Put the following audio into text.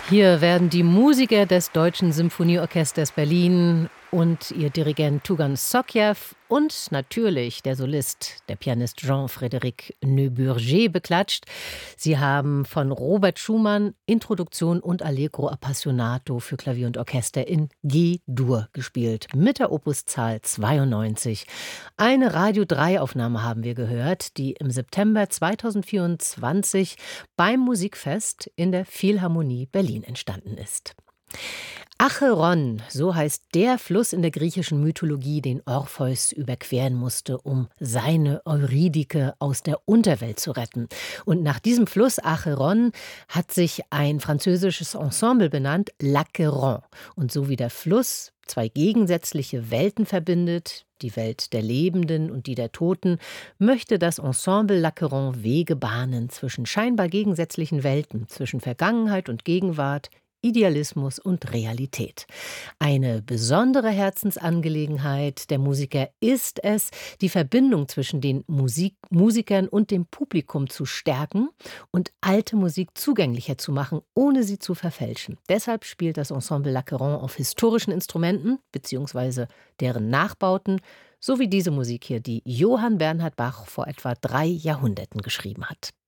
Hier werden die Musiker des Deutschen Symphonieorchesters Berlin und ihr Dirigent Tugan Sokjew und natürlich der Solist, der Pianist Jean-Frédéric Neuburger beklatscht. Sie haben von Robert Schumann Introduktion und Allegro Appassionato für Klavier und Orchester in G-Dur gespielt, mit der Opuszahl 92. Eine Radio-3-Aufnahme haben wir gehört, die im September 2024 beim Musikfest in der Philharmonie Berlin entstanden ist. Acheron, so heißt der Fluss in der griechischen Mythologie, den Orpheus überqueren musste, um seine Eurydike aus der Unterwelt zu retten. Und nach diesem Fluss Acheron hat sich ein französisches Ensemble benannt, L'Acheron. Und so wie der Fluss zwei gegensätzliche Welten verbindet, die Welt der Lebenden und die der Toten, möchte das Ensemble L'Acheron Wege bahnen zwischen scheinbar gegensätzlichen Welten, zwischen Vergangenheit und Gegenwart, Idealismus und Realität. Eine besondere Herzensangelegenheit der Musiker ist es, die Verbindung zwischen den Musikern und dem Publikum zu stärken und alte Musik zugänglicher zu machen, ohne sie zu verfälschen. Deshalb spielt das Ensemble L'Acheron auf historischen Instrumenten bzw. deren Nachbauten, so wie diese Musik hier, die Johann Bernhard Bach vor etwa 3 Jahrhunderten geschrieben hat.